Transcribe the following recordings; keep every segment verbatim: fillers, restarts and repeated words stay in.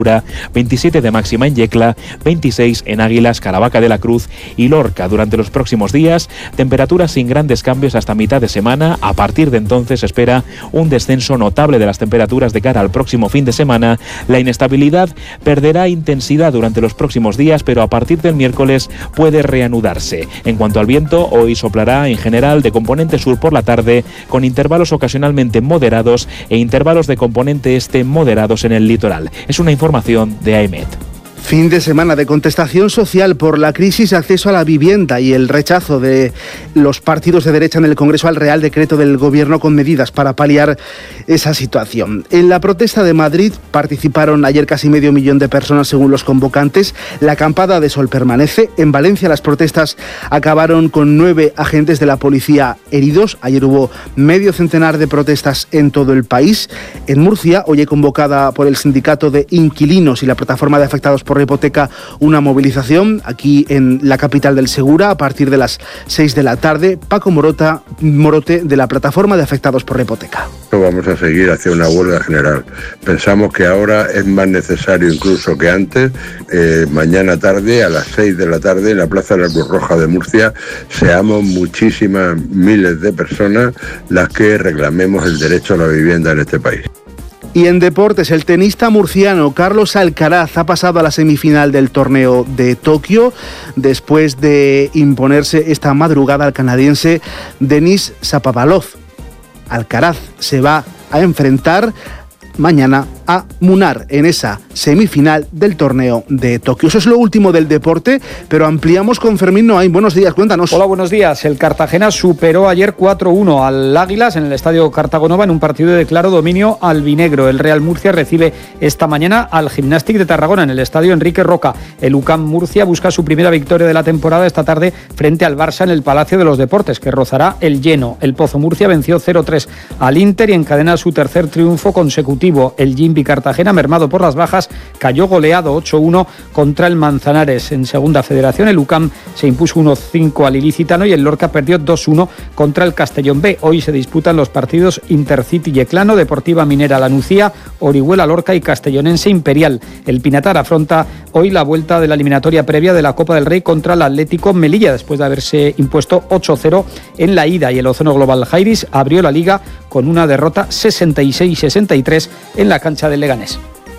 veintisiete de máxima en Yecla, veintiséis en Águilas, Caravaca de la Cruz y Lorca. Durante los próximos días, temperaturas sin grandes cambios hasta mitad de semana. A partir de entonces se espera un descenso notable de las temperaturas de cara al próximo fin de semana. La inestabilidad perderá intensidad durante los próximos días, pero a partir del miércoles puede reanudarse. En cuanto al viento, hoy soplará en general de componente sur por la tarde, con intervalos ocasionalmente moderados e intervalos de componente este moderados en el litoral. Es una información de A E M E T. Fin de semana de contestación social por la crisis de acceso a la vivienda y el rechazo de los partidos de derecha en el Congreso al Real Decreto del Gobierno con medidas para paliar esa situación. En la protesta de Madrid participaron ayer casi medio millón de personas según los convocantes. La acampada de sol permanece. En Valencia las protestas acabaron con nueve agentes de la policía heridos. Ayer hubo medio centenar de protestas en todo el país. En Murcia, hoy convocada por el Sindicato de Inquilinos y la Plataforma de Afectados por por hipoteca, una movilización aquí en la capital del Segura a partir de las seis de la tarde. Paco Morota, Morote, de la Plataforma de Afectados por hipoteca. Vamos a seguir hacia una huelga general. Pensamos que ahora es más necesario incluso que antes. Eh, mañana tarde, a las seis de la tarde, en la Plaza de la Cruz Roja de Murcia, seamos muchísimas miles de personas las que reclamemos el derecho a la vivienda en este país. Y en deportes, el tenista murciano Carlos Alcaraz ha pasado a la semifinal del torneo de Tokio después de imponerse esta madrugada al canadiense Denis Shapovalov. Alcaraz se va a enfrentar mañana a Munar en esa semifinal del torneo de Tokio. Eso es lo último del deporte, pero ampliamos con Fermín Noain. Buenos días, cuéntanos. Hola, buenos días. El Cartagena superó ayer cuatro uno al Águilas en el Estadio Cartagonova en un partido de claro dominio albinegro. El Real Murcia recibe esta mañana al Gimnàstic de Tarragona en el Estadio Enrique Roca. El U C A M Murcia busca su primera victoria de la temporada esta tarde frente al Barça en el Palacio de los Deportes, que rozará el lleno. El Pozo Murcia venció cero tres al Inter y encadena su tercer triunfo consecutivo. El Jimbi Cartagena, mermado por las bajas, cayó goleado ocho uno contra el Manzanares. En segunda federación, el U C A M se impuso uno cinco al Ilicitano y el Lorca perdió dos uno contra el Castellón B. Hoy se disputan los partidos Intercity Yeclano, Deportiva Minera Lanucía, Orihuela Lorca y Castellonense Imperial. El Pinatar afronta hoy la vuelta de la eliminatoria previa de la Copa del Rey contra el Atlético Melilla, después de haberse impuesto ocho cero en la ida, y el Ozono Global Jairis abrió la liga con una derrota sesenta y seis sesenta y tres en la cancha del Leganés.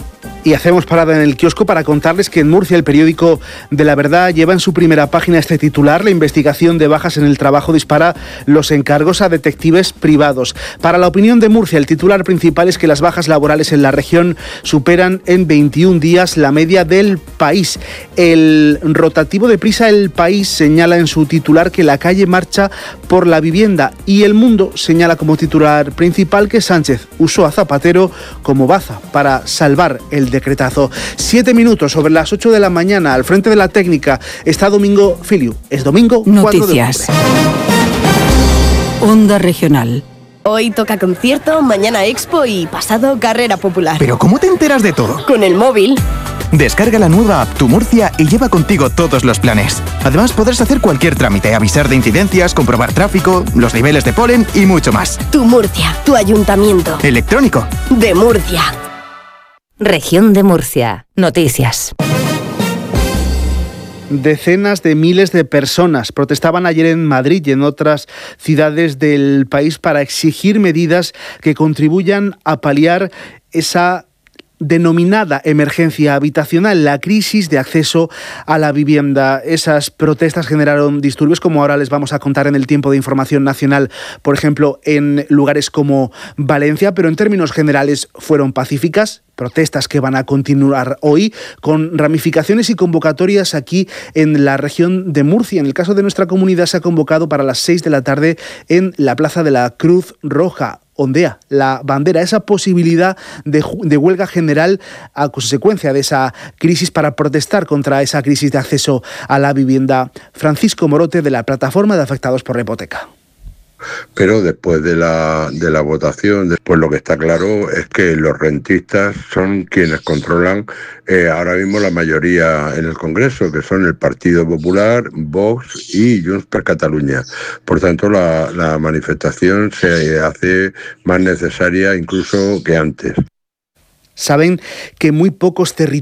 Y hacemos parada en el kiosco para contarles que en Murcia el periódico de La Verdad lleva en su primera página este titular: la investigación de bajas en el trabajo dispara los encargos a detectives privados. Para La Opinión de Murcia, el titular principal es que las bajas laborales en la región superan en veintiún días la media del país. El rotativo de Prisa El País señala en su titular que la calle marcha por la vivienda, y El Mundo señala como titular principal que Sánchez usó a Zapatero como baza para salvar el decretazo. Siete minutos sobre las ocho de la mañana. Al frente de la técnica está Domingo Filiu. Es domingo Noticias. cuatro de octubre. Onda Regional. Hoy toca concierto, mañana expo y pasado carrera popular. ¿Pero cómo te enteras de todo? Con el móvil. Descarga la nueva app Tu Murcia y lleva contigo todos los planes. Además podrás hacer cualquier trámite, avisar de incidencias, comprobar tráfico, los niveles de polen y mucho más. Tu Murcia, tu ayuntamiento. Electrónico. De Murcia. Región de Murcia. Noticias. Decenas de miles de personas protestaban ayer en Madrid y en otras ciudades del país para exigir medidas que contribuyan a paliar esa denominada emergencia habitacional, la crisis de acceso a la vivienda. Esas protestas generaron disturbios, como ahora les vamos a contar en el tiempo de información nacional, por ejemplo, en lugares como Valencia, pero en términos generales fueron pacíficas. Protestas que van a continuar hoy con ramificaciones y convocatorias aquí en la región de Murcia. En el caso de nuestra comunidad se ha convocado para las seis de la tarde en la Plaza de la Cruz Roja. Ondea la bandera, esa posibilidad de, de huelga general a consecuencia de esa crisis para protestar contra esa crisis de acceso a la vivienda. Francisco Morote, de la Plataforma de Afectados por la Hipoteca. Pero después de la, de la votación, después lo que está claro es que los rentistas son quienes controlan eh, ahora mismo la mayoría en el Congreso, que son el Partido Popular, Vox y Junts per Catalunya. Por tanto, la, la manifestación se hace más necesaria incluso que antes. Saben que muy pocos territorios